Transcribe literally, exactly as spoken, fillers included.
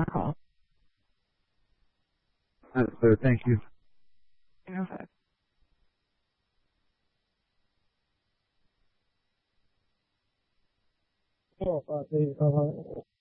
my call. That's clear. Thank you. Okay. Oh, uh,